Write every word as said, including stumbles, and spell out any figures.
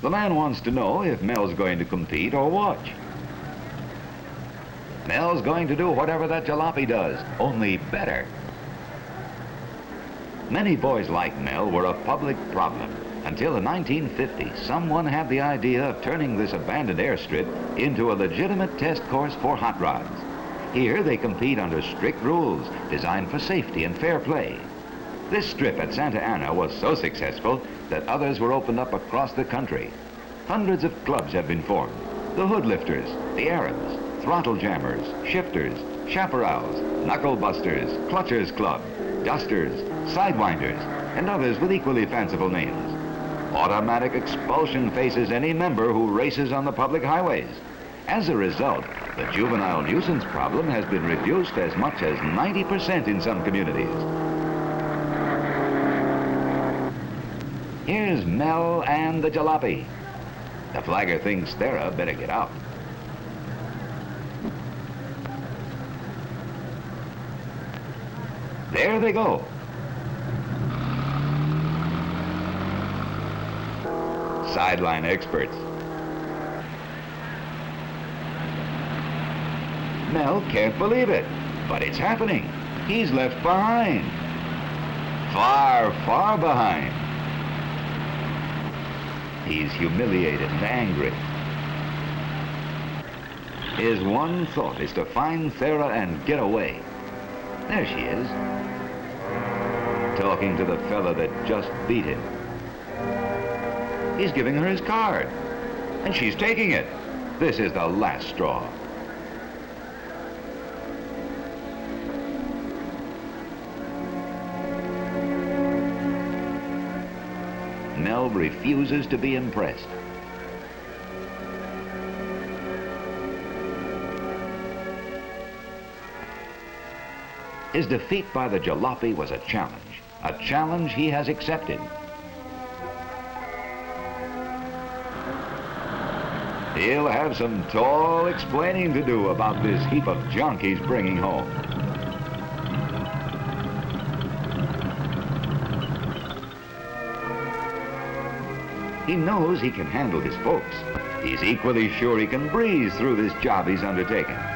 The man wants to know if Mel's going to compete or watch. Mel's going to do whatever that jalopy does, only better. Many boys like Mel were a public problem until in nineteen fifty, someone had the idea of turning this abandoned airstrip into a legitimate test course for hot rods. Here they compete under strict rules designed for safety and fair play. This strip at Santa Ana was so successful that others were opened up across the country. Hundreds of clubs have been formed. The Hood Lifters, the Arabs, Throttle Jammers, Shifters, Chaparrals, Knuckle Busters, Clutchers Club, Dusters, Sidewinders, and others with equally fanciful names. Automatic expulsion faces any member who races on the public highways. As a result, the juvenile nuisance problem has been reduced as much as ninety percent in some communities. Here's Mel and the jalopy. The flagger thinks Thera better get out. There they go. Sideline experts. Mel can't believe it, but it's happening. He's left behind. Far, far behind. He's humiliated and angry. His one thought is to find Thera and get away. There she is, talking to the fella that just beat him. He's giving her his card, and she's taking it. This is the last straw. Mel refuses to be impressed. His defeat by the jalopy was a challenge, a challenge he has accepted. He'll have some tall explaining to do about this heap of junk he's bringing home. He knows he can handle his folks. He's equally sure he can breeze through this job he's undertaken.